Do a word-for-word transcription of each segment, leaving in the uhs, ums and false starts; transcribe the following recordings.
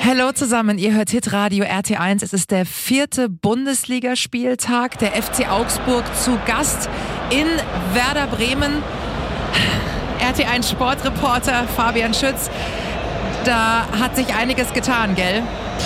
Hallo zusammen, ihr hört Hitradio R T eins. Es ist der vierte Bundesligaspieltag. Der F C Augsburg zu Gast in Werder Bremen. R T eins Sportreporter Fabian Schütz. Da hat sich einiges getan, gell?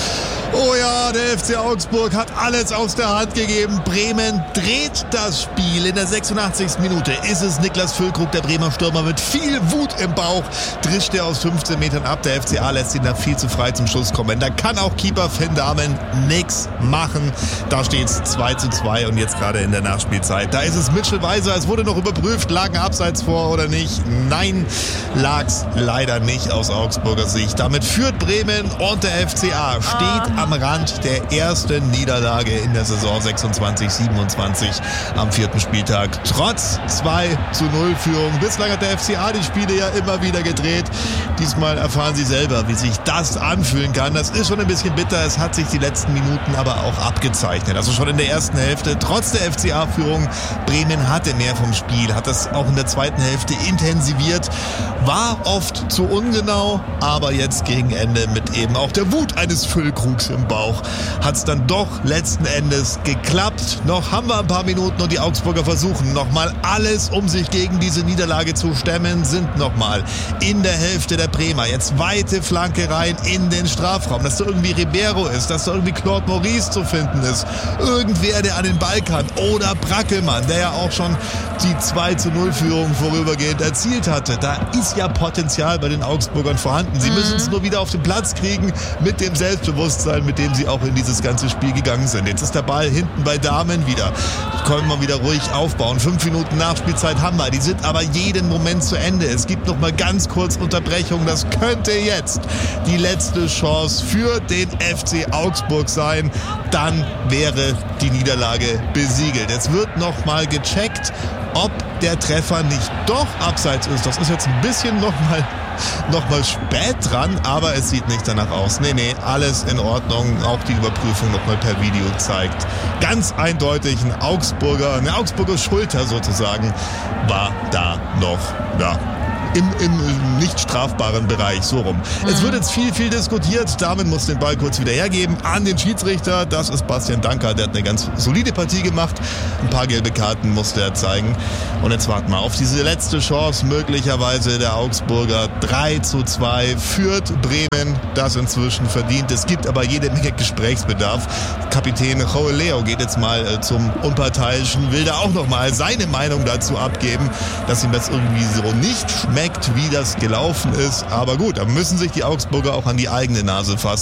Oh ja, der F C Augsburg hat alles aus der Hand gegeben. Bremen dreht das Spiel. In der sechsundachtzigsten Minute ist es Niklas Füllkrug, der Bremer Stürmer, mit viel Wut im Bauch. Drischt er aus fünfzehn Metern ab. Der F C A lässt ihn da viel zu frei zum Schuss kommen. Da kann auch Keeper Finn Dahmen nix machen. Da steht es zwei zu zwei und jetzt gerade in der Nachspielzeit. Da ist es Mitchell Weiser. Es wurde noch überprüft, lag ein Abseits vor oder nicht. Nein, lag's leider nicht aus Augsburger Sicht. Damit führt Bremen und der F C A steht am Rand der ersten Niederlage in der Saison sechsundzwanzig siebenundzwanzig am vierten Spieltag. Trotz zwei zu null Führung. Bislang hat der F C A die Spiele ja immer wieder gedreht. Diesmal erfahren sie selber, wie sich das anfühlen kann. Das ist schon ein bisschen bitter. Es hat sich die letzten Minuten aber auch abgezeichnet. Also schon in der ersten Hälfte, trotz der F C A-Führung, Bremen hatte mehr vom Spiel, hat das auch in der zweiten Hälfte intensiviert, war oft zu ungenau, aber jetzt gegen Ende mit eben auch der Wut eines Füllkrugs im Bauch hat es dann doch letzten Endes geklappt. Noch haben wir ein paar Minuten und die Augsburger versuchen nochmal alles, um sich gegen diese Niederlage zu stemmen, sind nochmal in der Hälfte der Bremer. Jetzt weite Flanke rein in den Strafraum, dass da irgendwie Ribeiro ist, dass da irgendwie Claude Maurice zu finden ist. Irgendwer, der an den Ball kann. Oder Brackelmann, der ja auch schon die zwei zu null Führung vorübergehend erzielt hatte. Da ist ja Potenzial bei den Augsburgern vorhanden. Sie mhm. müssen es nur wieder auf den Platz kriegen mit dem Selbstbewusstsein, mit dem sie auch in dieses ganze Spiel gegangen sind. Jetzt ist der Ball hinten bei Damen wieder. Können wir wieder ruhig aufbauen. Fünf Minuten Nachspielzeit haben wir. Die sind aber jeden Moment zu Ende. Es gibt noch mal ganz kurz Unterbrechung. Das könnte jetzt die letzte Chance für den F C Augsburg sein. Dann wäre die Niederlage besiegelt. Es wird noch mal gecheckt, ob der Treffer nicht doch abseits ist. Das ist jetzt ein bisschen noch mal noch mal spät dran, aber es sieht nicht danach aus. Nee, nee, alles in Ordnung. Auch die Überprüfung noch mal per Video zeigt ganz eindeutig ein Augsburger, eine Augsburger Schulter sozusagen war da noch, ja, Im, im nicht strafbaren Bereich, so rum. Mhm. Es wird jetzt viel, viel diskutiert. Damen muss den Ball kurz wieder hergeben an den Schiedsrichter. Das ist Bastian Danker, der hat eine ganz solide Partie gemacht. Ein paar gelbe Karten musste er zeigen. Und jetzt warten wir auf diese letzte Chance, möglicherweise der Augsburger. drei zu zwei führt Bremen, das inzwischen verdient. Es gibt aber jede Menge Gesprächsbedarf. Kapitän Joel Leo geht jetzt mal zum Unparteiischen, will da auch noch mal seine Meinung dazu abgeben, dass ihm das irgendwie so nicht schmeckt, wie das gelaufen ist. Aber gut, da müssen sich die Augsburger auch an die eigene Nase fassen.